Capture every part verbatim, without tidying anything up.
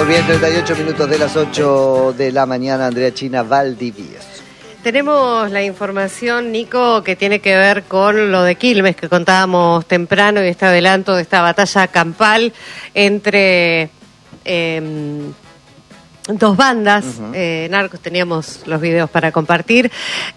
bien, treinta y ocho minutos de las ocho de la mañana, Andrea China Valdivieso. Tenemos la información, Nico, que tiene que ver con lo de Quilmes, que contábamos temprano, y este adelanto de esta batalla campal entre eh, dos bandas, uh-huh. eh, narcos. Teníamos los videos para compartir,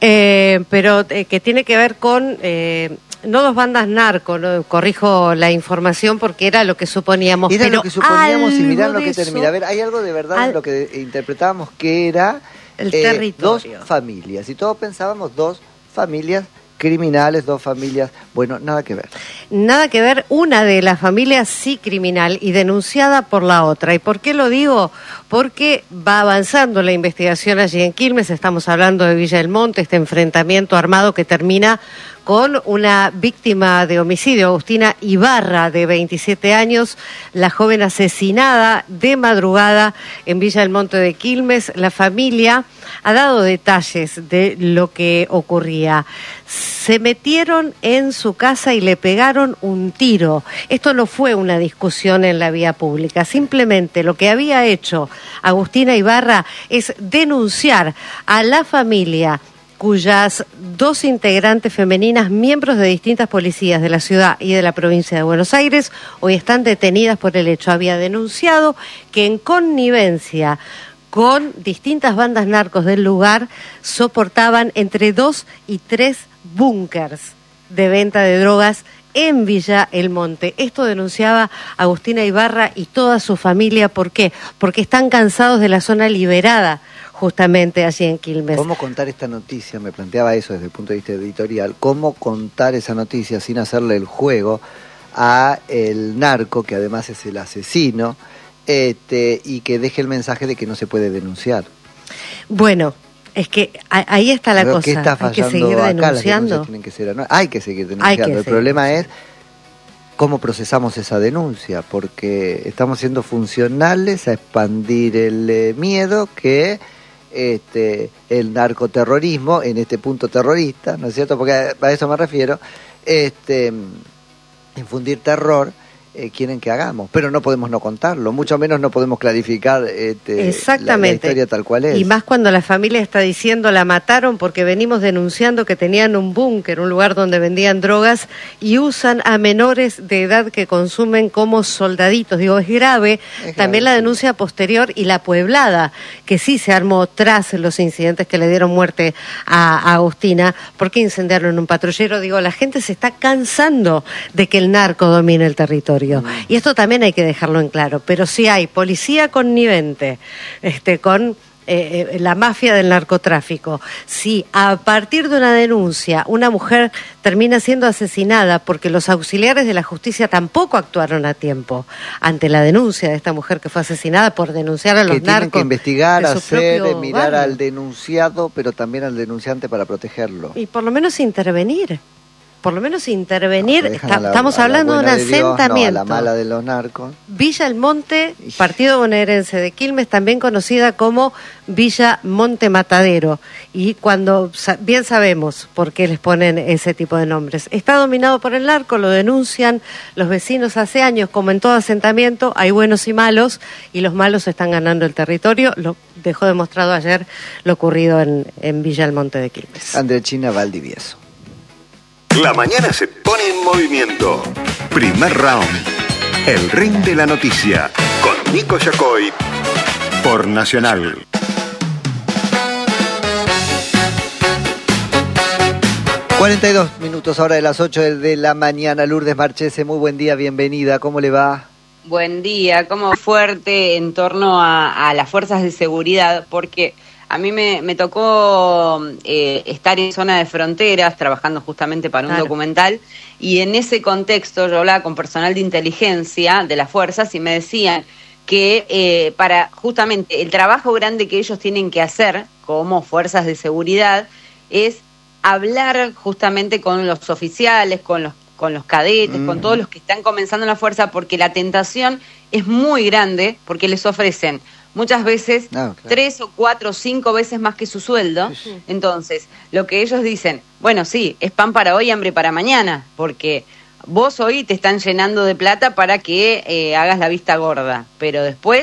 eh, pero eh, que tiene que ver con... Eh, no dos bandas narco, no, corrijo la información porque era lo que suponíamos. Era pero lo que suponíamos y mirá lo que eso, termina. A ver, hay algo de verdad al, en lo que interpretábamos que era el eh, territorio. Dos familias. Y todos pensábamos dos familias criminales, dos familias... Bueno, nada que ver. Nada que ver, una de las familias sí criminal y denunciada por la otra. ¿Y por qué lo digo? Porque va avanzando la investigación allí en Quilmes. Estamos hablando de Villa del Monte, este enfrentamiento armado que termina con una víctima de homicidio, Agustina Ibarra, de veintisiete años, la joven asesinada de madrugada en Villa del Monte de Quilmes. La familia ha dado detalles de lo que ocurría. Se metieron en su casa y le pegaron un tiro. Esto no fue una discusión en la vía pública, simplemente lo que había hecho Agustina Ibarra es denunciar a la familia, cuyas dos integrantes femeninas, miembros de distintas policías de la ciudad y de la provincia de Buenos Aires, hoy están detenidas por el hecho. Había denunciado que en connivencia con distintas bandas narcos del lugar soportaban entre dos y tres búnkers de venta de drogas en Villa El Monte. Esto denunciaba Agustina Ibarra y toda su familia. ¿Por qué? Porque están cansados de la zona liberada, justamente allí en Quilmes. ¿Cómo contar esta noticia? Me planteaba eso desde el punto de vista editorial. ¿Cómo contar esa noticia sin hacerle el juego a el narco, que además es el asesino, este, y que deje el mensaje de que no se puede denunciar? Bueno, es que ahí está la Creo cosa. Que está hay que seguir acá, denunciando. Las tienen que ser, ¿no? Hay que seguir denunciando. Que el seguir. problema es cómo procesamos esa denuncia, porque estamos siendo funcionales a expandir el eh, miedo que este, el narcoterrorismo, en este punto terrorista, ¿no es cierto? Porque a, a eso me refiero, este, infundir terror. Eh, quieren que hagamos, pero no podemos no contarlo, mucho menos no podemos clarificar este, Exactamente. La, la historia tal cual es. Y más cuando la familia está diciendo la mataron porque venimos denunciando que tenían un búnker, un lugar donde vendían drogas y usan a menores de edad que consumen como soldaditos. Digo, es grave. Es También grave, la denuncia sí. posterior y la pueblada, que sí se armó tras los incidentes que le dieron muerte a, a Agustina, porque incendiaron un patrullero. Digo, la gente se está cansando de que el narco domine el territorio. Y esto también hay que dejarlo en claro, pero si hay policía connivente este, con eh, la mafia del narcotráfico, si a partir de una denuncia una mujer termina siendo asesinada porque los auxiliares de la justicia tampoco actuaron a tiempo ante la denuncia de esta mujer que fue asesinada por denunciar a los que narcos. Tienen que investigar, hacer, mirar barrio. al denunciado, pero también al denunciante para protegerlo. Y por lo menos intervenir. Por lo menos intervenir, no, está, la, estamos hablando de un asentamiento. De Dios, no, a la mala de los narcos. Villa El Monte, partido bonaerense de Quilmes, también conocida como Villa Monte Matadero. Y cuando bien sabemos por qué les ponen ese tipo de nombres. Está dominado por el narco, lo denuncian los vecinos hace años, como en todo asentamiento, hay buenos y malos, y los malos están ganando el territorio. Lo dejó demostrado ayer lo ocurrido en, en Villa El Monte de Quilmes. Andrea China Valdivieso. La mañana se pone en movimiento. Primer round. El ring de la noticia. Con Nico Yacoy. Por Nacional. cuarenta y dos minutos ahora de las ocho de la mañana. Lourdes Marchese, muy buen día, bienvenida. ¿Cómo le va? Buen día. ¿Cómo fuerte en torno a, a las fuerzas de seguridad? Porque a mí me, me tocó eh, estar en zona de fronteras, trabajando justamente para un claro. documental, y en ese contexto yo hablaba con personal de inteligencia de las fuerzas y me decían que eh, para justamente el trabajo grande que ellos tienen que hacer como fuerzas de seguridad es hablar justamente con los oficiales, con los, con los cadetes, mm. con todos los que están comenzando en la fuerza, porque la tentación es muy grande, porque les ofrecen muchas veces no, claro. tres o cuatro o cinco veces más que su sueldo. Sí, sí. Entonces, lo que ellos dicen, bueno, sí, es pan para hoy, hambre para mañana, porque vos hoy te están llenando de plata para que eh, hagas la vista gorda, pero después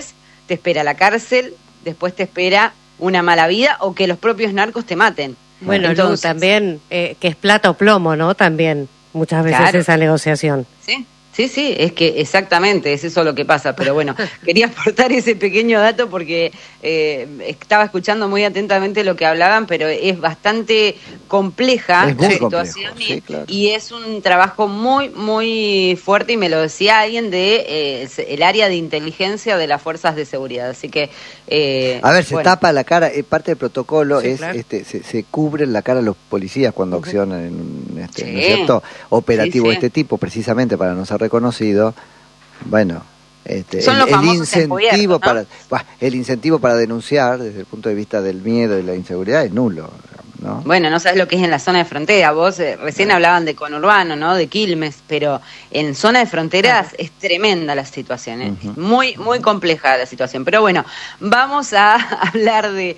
te espera la cárcel, después te espera una mala vida o que los propios narcos te maten. Bueno, Entonces, Lu, también, eh, que es plata o plomo, ¿no? También, muchas veces claro. esa negociación. Sí, sí, sí, es que exactamente, es eso lo que pasa. Pero bueno, quería aportar ese pequeño dato porque eh, estaba escuchando muy atentamente lo que hablaban, pero es bastante compleja es la muy situación complejo, y, sí, claro. y es un trabajo muy, muy fuerte, y me lo decía alguien de eh, el área de inteligencia de las fuerzas de seguridad. Así que... Eh, A ver, se bueno. tapa la cara, eh, parte del protocolo Sí, es, claro. este, se, se cubren la cara los policías cuando Uh-huh. accionan en un este, Sí. ¿no es cierto? operativo Sí, de sí. este tipo, precisamente para no ser reconocido. Bueno, este, Son el, los el famosos incentivo encubiertos, ¿no? para bah, el incentivo para denunciar desde el punto de vista del miedo y la inseguridad es nulo, ¿no? Bueno, no sabes lo que es en la zona de frontera. Vos eh, recién hablaban de conurbano, ¿no? De Quilmes, pero en zona de fronteras Ajá. es tremenda la situación, ¿eh? Ujú. Es muy, muy compleja la situación. Pero bueno, vamos a hablar de,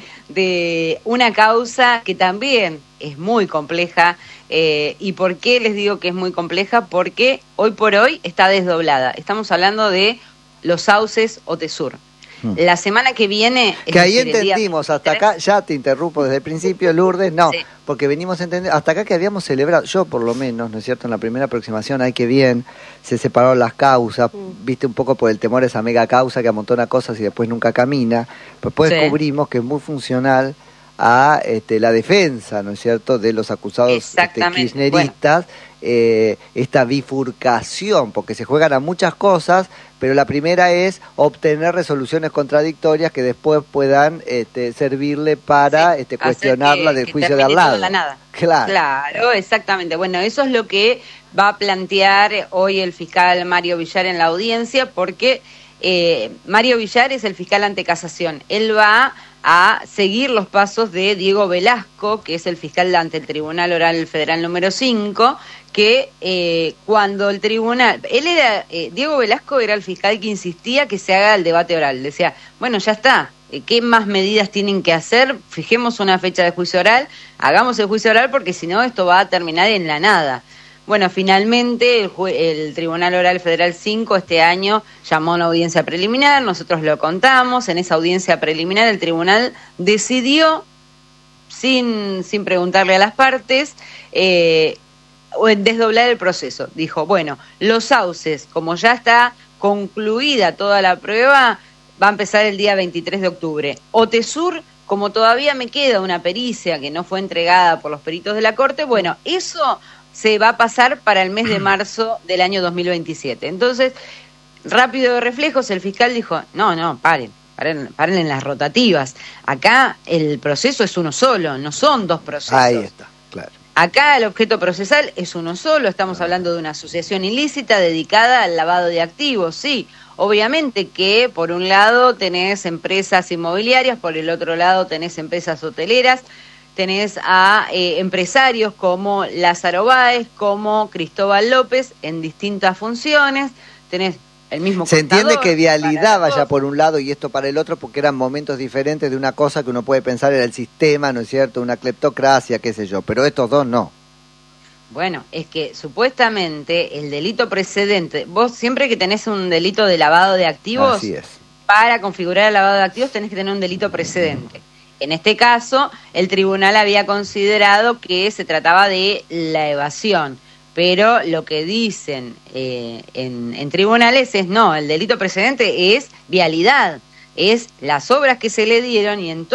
de una causa que también es muy compleja. Eh, ¿Y por qué les digo que es muy compleja? Porque hoy por hoy está desdoblada. Estamos hablando de los sauces Otesur. Hmm. La semana que viene... es Que ahí decir, el día entendimos, hasta veintitrés, acá, ya te interrumpo desde el principio, Lourdes, no, Sí. porque venimos entendiendo, hasta acá que habíamos celebrado, yo por lo menos, ¿no es cierto?, en la primera aproximación, ay, qué bien, se separaron las causas, Mm. viste, un poco por el temor a esa mega causa que amontona cosas y después nunca camina, pero después Sí. descubrimos que es muy funcional a este, la defensa, ¿no es cierto?, de los acusados este, Exactamente, kirchneristas, eh, esta bifurcación, porque se juegan a muchas cosas, pero la primera es obtener resoluciones contradictorias que después puedan este, servirle para Sí, este, hacer cuestionarla que- del que juicio de termine al todo lado. en la nada. Claro. Claro, exactamente. Bueno, eso es lo que va a plantear hoy el fiscal Mario Villar en la audiencia, porque eh, Mario Villar es el fiscal ante casación. Él va a seguir los pasos de Diego Velasco, que es el fiscal ante el Tribunal Oral Federal número cinco, que eh, cuando el tribunal... Él era... Eh, Diego Velasco era el fiscal que insistía que se haga el debate oral. Decía, bueno, ya está. ¿Qué más medidas tienen que hacer? Fijemos una fecha de juicio oral, hagamos el juicio oral, porque si no esto va a terminar en la nada. Bueno, finalmente el, jue- el Tribunal Oral Federal cinco este año llamó a una audiencia preliminar, nosotros lo contamos. En esa audiencia preliminar el tribunal decidió, sin, sin preguntarle a las partes, eh, desdoblar el proceso. Dijo, bueno, los sauces, como ya está concluida toda la prueba, va a empezar el día veintitrés de octubre. Otesur, como todavía me queda una pericia que no fue entregada por los peritos de la Corte, bueno, eso se va a pasar para el mes de marzo del año dos mil veintisiete. Entonces, rápido de reflejos, el fiscal dijo, no, no, paren, paren, paren en las rotativas. Acá el proceso es uno solo, no son dos procesos. Ahí está, claro. Acá el objeto procesal es uno solo, estamos hablando de una asociación ilícita dedicada al lavado de activos, sí. Obviamente que por un lado tenés empresas inmobiliarias, por el otro lado tenés empresas hoteleras, tenés a eh, empresarios como Lázaro Báez, como Cristóbal López en distintas funciones, tenés el mismo Se entiende contador que vialidad para vaya todos. por un lado y esto para el otro, porque eran momentos diferentes de una cosa que uno puede pensar era el sistema, ¿no es cierto?, una cleptocracia, qué sé yo, pero estos dos no. Bueno, es que supuestamente el delito precedente, vos siempre que tenés un delito de lavado de activos, Así es. para configurar el lavado de activos tenés que tener un delito precedente. En este caso, el tribunal había considerado que se trataba de la evasión, pero lo que dicen eh, en, en tribunales es no, el delito precedente es vialidad, es las obras que se le dieron y en